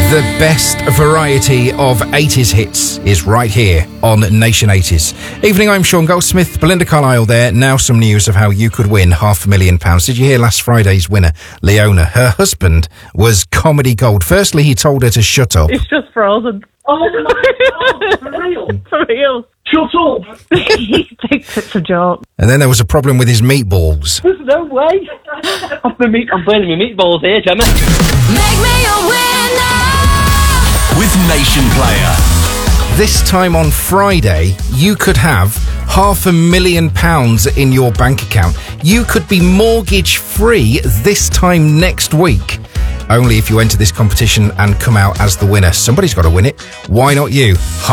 The best variety of 80s hits is right here on Nation 80s. Evening, I'm Sean Goldsmith, Belinda Carlisle there. Now some news of how you could win £500,000. Did you hear last Friday's winner, Leona? Her husband was comedy gold. Firstly, he told her to shut up. It's just frozen. Oh my God, for real? For real. Shut up! He thinks it's a joke. And then there was a problem with his meatballs. There's no way. I'm burning my meatballs here, Gemma. Make me a winner with Nation Player. This time on Friday, you could have £500,000 in your bank account. You could be mortgage free this time next week. Only if you enter this competition and come out as the winner. Somebody's got to win it. Why not you?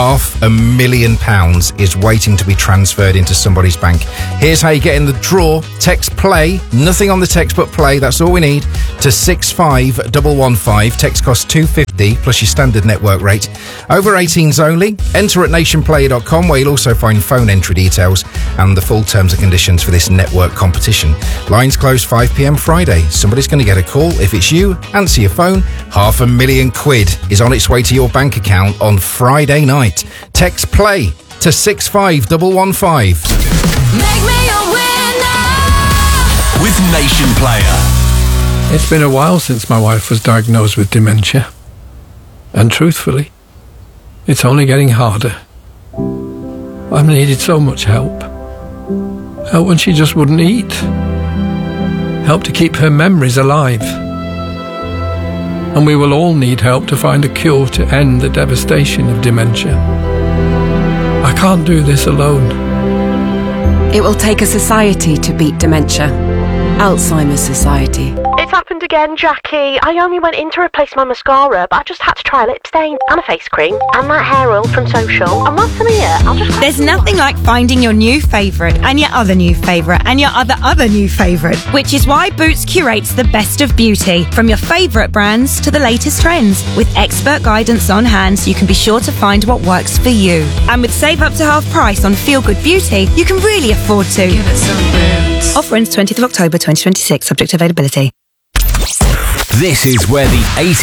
£500,000 is waiting to be transferred into somebody's bank. Here's how you get in the draw. Text play. Nothing on the text but play. That's all we need. To 65115. Text costs £2.50 plus your standard network rate. Over 18s only. Enter at nationplayer.com where you'll also find phone entry details and the full terms and conditions for this network competition. Lines close 5 p.m. Friday. Somebody's going to get a call. If it's you, answer your phone. £500,000 is on its way to your bank account on Friday night. Text play to 65115. Make me a winner with Nation Player. It's been a while since my wife was diagnosed with dementia. And truthfully, it's only getting harder. I've needed so much help. Help when she just wouldn't eat. Help to keep her memories alive. And we will all need help to find a cure to end the devastation of dementia. I can't do this alone. It will take a society to beat dementia. Alzheimer's Society. It's happened again, Jackie. I only went in to replace my mascara, but I just had to try a lip stain and a face cream and that hair oil from Social. And once I'm here, I'll just... There's nothing like finding your new favourite and your other new favourite and your other new favourite, which is why Boots curates the best of beauty, from your favourite brands to the latest trends. With expert guidance on hand, so you can be sure to find what works for you. And with save up to half price on Feel Good Beauty, you can really afford to. Give it some Boots. Offer ends 20th of October 2026, subject to availability. This is where the 80s